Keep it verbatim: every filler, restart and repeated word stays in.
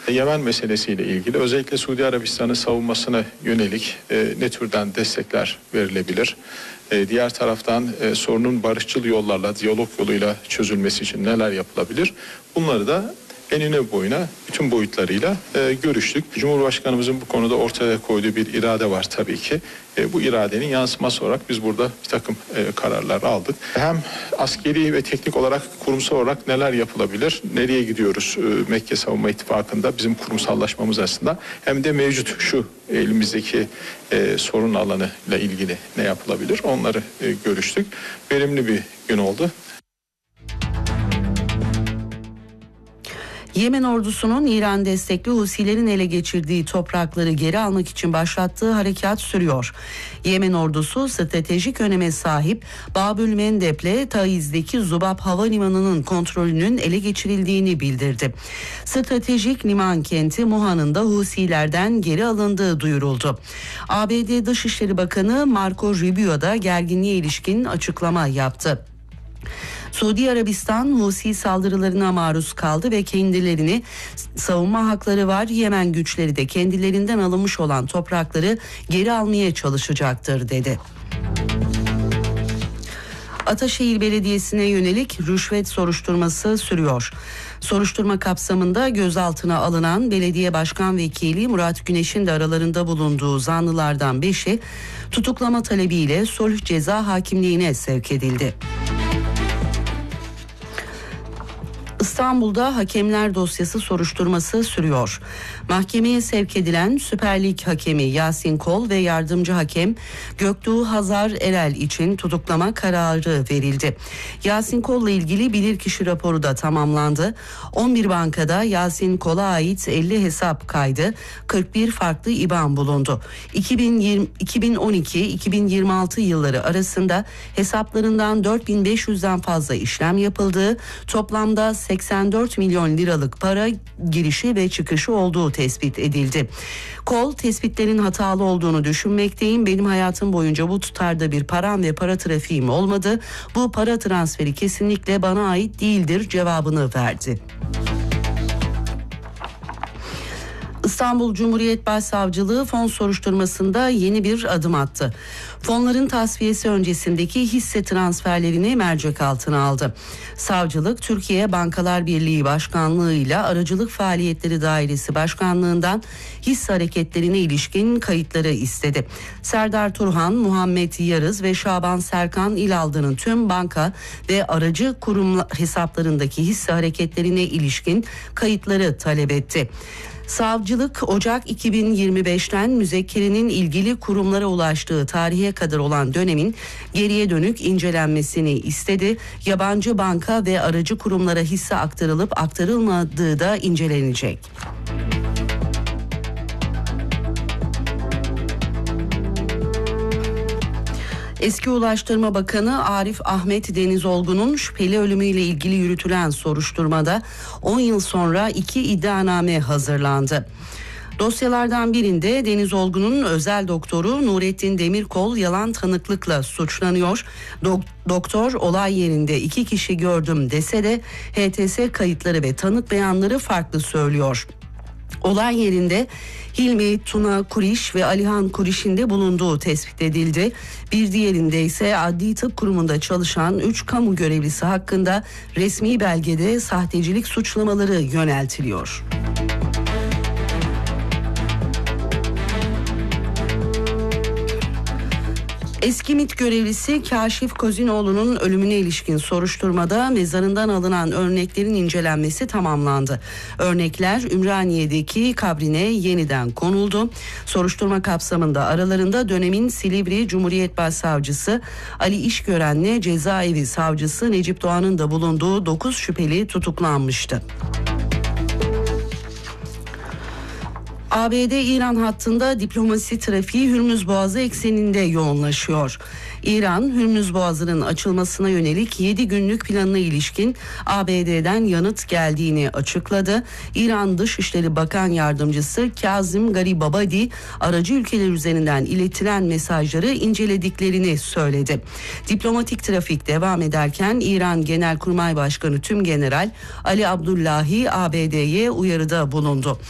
Yemen meselesiyle ilgili özellikle Suudi Arabistan'ın savunmasına yönelik e, ne türden destekler verilebilir? E, diğer taraftan e, sorunun barışçıl yollarla, diyalog yoluyla çözülmesi için neler yapılabilir? Bunları da enine boyuna bütün boyutlarıyla e, görüştük. Cumhurbaşkanımızın bu konuda ortaya koyduğu bir irade var tabii ki. E, bu iradenin yansıması olarak biz burada bir takım e, kararlar aldık. Hem askeri ve teknik olarak, kurumsal olarak neler yapılabilir, nereye gidiyoruz e, Mekke Savunma İttifakı'nda bizim kurumsallaşmamız aslında, hem de mevcut şu elimizdeki e, sorun alanı ile ilgili ne yapılabilir, onları e, görüştük. Verimli bir gün oldu. Yemen ordusunun İran destekli Husilerin ele geçirdiği toprakları geri almak için başlattığı harekat sürüyor. Yemen ordusu stratejik öneme sahip Babül Mendeb'le Taiz'deki Zubab Havalimanı'nın kontrolünün ele geçirildiğini bildirdi. Stratejik liman kenti Muhan'ın da Husilerden geri alındığı duyuruldu. A B D Dışişleri Bakanı Marco Rubio da gerginliğe ilişkin açıklama yaptı. Suudi Arabistan Husi saldırılarına maruz kaldı ve kendilerini savunma hakları var. Yemen güçleri de kendilerinden alınmış olan toprakları geri almaya çalışacaktır dedi. Ataşehir Belediyesi'ne yönelik rüşvet soruşturması sürüyor. Soruşturma kapsamında gözaltına alınan belediye başkan vekili Murat Güneş'in de aralarında bulunduğu zanlılardan beşi tutuklama talebiyle sulh ceza hakimliğine sevk edildi. İstanbul'da hakemler dosyası soruşturması sürüyor. Mahkemeye sevk edilen Süper Lig hakemi Yasin Kol ve yardımcı hakem Göktuğ Hazar Erel için tutuklama kararı verildi. Yasin Kol'la ilgili bilirkişi raporu da tamamlandı. on bir bankada Yasin Kol'a ait elli hesap kaydı, kırk bir farklı İ B A N bulundu. iki bin yirmi, iki bin on iki iki bin yirmi altı yılları arasında hesaplarından dört bin beş yüzden fazla işlem yapıldığı, toplamda seksen dört milyon liralık para girişi ve çıkışı olduğu tespit edildi. Kol, tespitlerin hatalı olduğunu düşünmekteyim. Benim hayatım boyunca bu tutarda bir param ve para trafiğim olmadı. Bu para transferi kesinlikle bana ait değildir cevabını verdi. İstanbul Cumhuriyet Başsavcılığı fon soruşturmasında yeni bir adım attı. Fonların tasfiyesi öncesindeki hisse transferlerini mercek altına aldı. Savcılık, Türkiye Bankalar Birliği Başkanlığı ile Aracılık Faaliyetleri Dairesi Başkanlığı'ndan hisse hareketlerine ilişkin kayıtları istedi. Serdar Turhan, Muhammed Yarız ve Şaban Serkan İlaldı'nın tüm banka ve aracı kurum hesaplarındaki hisse hareketlerine ilişkin kayıtları talep etti. Savcılık Ocak iki bin yirmi beşten müzekkerenin ilgili kurumlara ulaştığı tarihe kadar olan dönemin geriye dönük incelenmesini istedi. Yabancı banka ve aracı kurumlara hisse aktarılıp aktarılmadığı da incelenecek. Eski Ulaştırma Bakanı Arif Ahmet Denizolgu'nun şüpheli ölümüyle ilgili yürütülen soruşturmada on yıl sonra iki iddianame hazırlandı. Dosyalardan birinde Denizolgu'nun özel doktoru Nurettin Demirkol yalan tanıklıkla suçlanıyor. Dok- doktor olay yerinde iki kişi gördüm dese de H T S kayıtları ve tanık beyanları farklı söylüyor. Olay yerinde Hilmi Tuna Kuriş ve Alihan Kuriş'in de bulunduğu tespit edildi. Bir diğerinde ise Adli Tıp Kurumu'nda çalışan üç kamu görevlisi hakkında resmi belgede sahtecilik suçlamaları yöneltiliyor. Eski MİT görevlisi Kaşif Kozinoğlu'nun ölümüne ilişkin soruşturmada mezarından alınan örneklerin incelenmesi tamamlandı. Örnekler Ümraniye'deki kabrine yeniden konuldu. Soruşturma kapsamında aralarında dönemin Silivri Cumhuriyet Başsavcısı Ali İşgören'le Cezaevi Savcısı Necip Doğan'ın da bulunduğu dokuz şüpheli tutuklanmıştı. A B D-İran hattında diplomasi trafiği Hürmüz Boğazı ekseninde yoğunlaşıyor. İran, Hürmüz Boğazı'nın açılmasına yönelik yedi günlük planına ilişkin A B D'den yanıt geldiğini açıkladı. İran Dışişleri Bakan Yardımcısı Kazım Garibabadi, aracı ülkeler üzerinden iletilen mesajları incelediklerini söyledi. Diplomatik trafik devam ederken İran Genelkurmay Başkanı Tümgeneral Ali Abdullahi A B D'ye uyarıda bulundu.